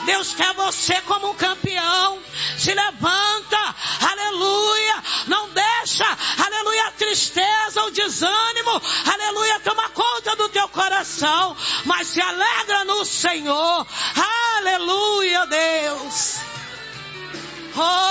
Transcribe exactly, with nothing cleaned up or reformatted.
Deus quer você como um campeão. Se levanta, aleluia. Não deixa, aleluia, a tristeza, o desânimo, aleluia, toma conta do teu coração. Mas se alegra no Senhor. Aleluia, Deus. Oh,